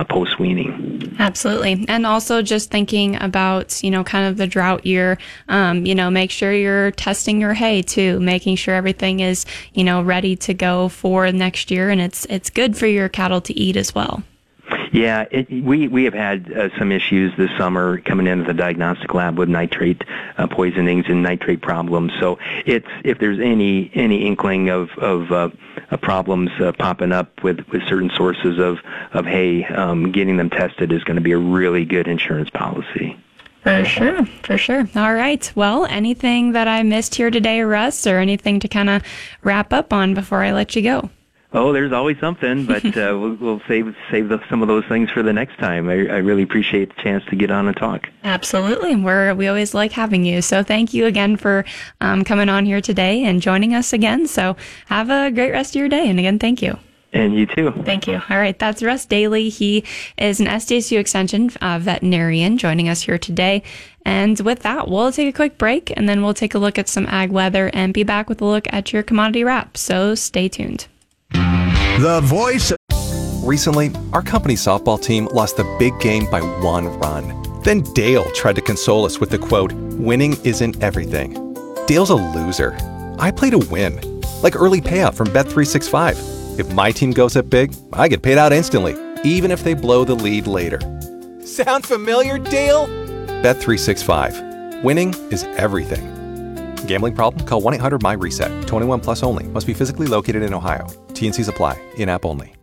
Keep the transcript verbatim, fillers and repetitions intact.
uh, post-weaning. Absolutely. And also just thinking about, you know, kind of the drought year, um, you know, make sure you're testing your hay too, making sure everything is, you know, ready to go for next year, and it's it's good for your cattle to eat as well. Yeah, it, we we have had uh, some issues this summer coming into the diagnostic lab with nitrate uh, poisonings and nitrate problems. So it's if there's any any inkling of of uh, uh, problems uh, popping up with, with certain sources of of hay, um, getting them tested is going to be a really good insurance policy. For sure, for sure. All right. Well, anything that I missed here today, Russ, or anything to kind of wrap up on before I let you go? Oh, there's always something, but uh, we'll, we'll save save the, some of those things for the next time. I, I really appreciate the chance to get on and talk. Absolutely. We're, we always like having you. So thank you again for um, coming on here today and joining us again. So have a great rest of your day. And again, thank you. And you too. Thank you. All right. That's Russ Daly. He is an S D S U Extension uh, veterinarian joining us here today. And with that, we'll take a quick break and then we'll take a look at some ag weather and be back with a look at your commodity wrap. So stay tuned. The Voice. Recently, our company's softball team lost the big game by one run. Then Dale tried to console us with the quote, "Winning isn't everything." Dale's a loser. I play to win. Like early payout from Bet three sixty-five. If my team goes up big, I get paid out instantly, even if they blow the lead later. Sound familiar, Dale? Bet three sixty-five. Winning is everything. Gambling problem? Call one eight hundred M Y RESET. twenty-one plus only. Must be physically located in Ohio. T and Cs apply. In-app only.